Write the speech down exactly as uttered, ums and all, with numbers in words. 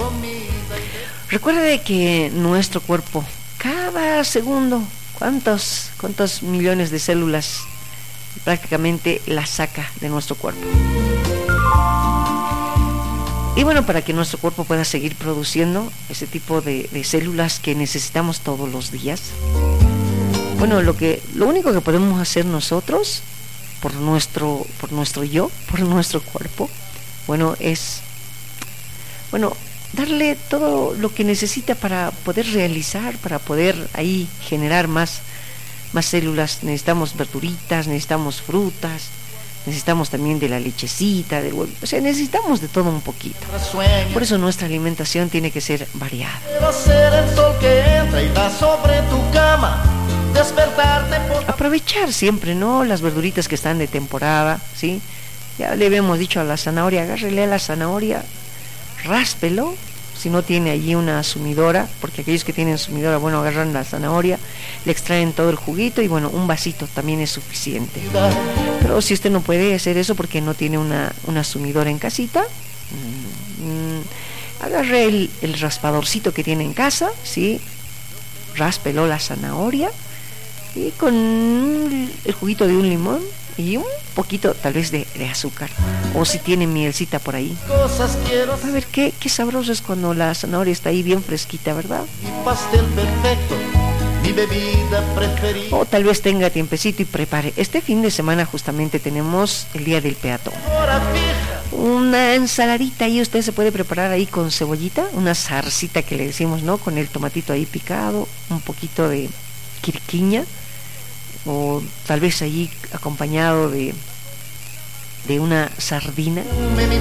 Recuerde que nuestro cuerpo, cada segundo, ¿cuántos, cuántos millones de células prácticamente las saca de nuestro cuerpo? Y bueno, para que nuestro cuerpo pueda seguir produciendo ese tipo de, de células que necesitamos todos los días, bueno, lo que, lo único que podemos hacer nosotros por nuestro, por nuestro yo, por nuestro cuerpo, bueno, es, bueno, darle todo lo que necesita para poder realizar, para poder ahí generar más, más células. Necesitamos verduritas, necesitamos frutas, necesitamos también de la lechecita, del huevo, o sea, necesitamos de todo un poquito. Por eso nuestra alimentación tiene que ser variada. Aprovechar siempre, ¿no?, las verduritas que están de temporada, ¿sí? Ya le habíamos dicho a la zanahoria, agárrele a la zanahoria, ráspelo, si no tiene allí una sumidora, porque aquellos que tienen sumidora, bueno, agarran la zanahoria, le extraen todo el juguito y bueno, un vasito también es suficiente. Pero si usted no puede hacer eso porque no tiene una, una sumidora en casita, mmm, agarre el, el raspadorcito que tiene en casa, ¿sí? Ráspelo la zanahoria y con el juguito de un limón y un poquito tal vez de, de azúcar, o si tiene mielcita por ahí, a ver qué, qué sabroso es cuando la zanahoria está ahí bien fresquita, ¿verdad? Mi pastel perfecto, mi bebida preferida. O tal vez tenga tiempecito y prepare. Este fin de semana justamente tenemos el día del peatón, una ensaladita ahí usted se puede preparar ahí con cebollita, una zarcita que le decimos, ¿no?, con el tomatito ahí picado, un poquito de quirquiña, o tal vez allí acompañado de de una sardina,